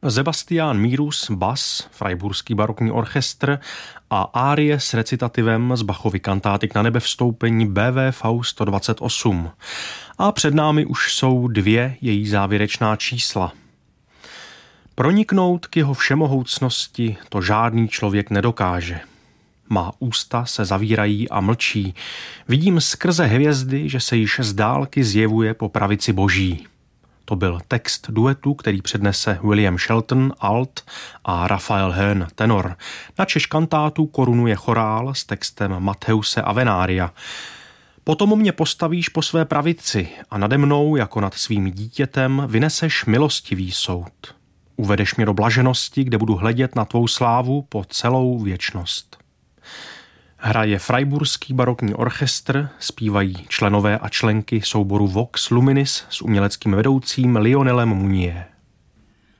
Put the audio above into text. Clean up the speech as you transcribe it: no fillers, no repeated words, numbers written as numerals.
Sebastian Mírus, bas, Freiburský barokní orchestr a árie s recitativem z Bachovy kantáty K na nebe vstoupení BWV 128. A před námi už jsou 2 její závěrečná čísla. Proniknout k jeho všemohoucnosti to žádný člověk nedokáže. Má ústa se zavírají a mlčí. Vidím skrze hvězdy, že se již z dálky zjevuje po pravici boží. To byl text duetu, který přednese William Shelton, alt, a Raphael Höhn, tenor. Načež kantátu korunuje chorál s textem Mattheuse Avenaria. Potom mě postavíš po své pravici a nade mnou, jako nad svým dítětem, vyneseš milostivý soud. Uvedeš mě do blaženosti, kde budu hledět na tvou slávu po celou věčnost. Hraje Freiburský barokní orchestr, zpívají členové a členky souboru Vox Luminis s uměleckým vedoucím Lionelem Munier.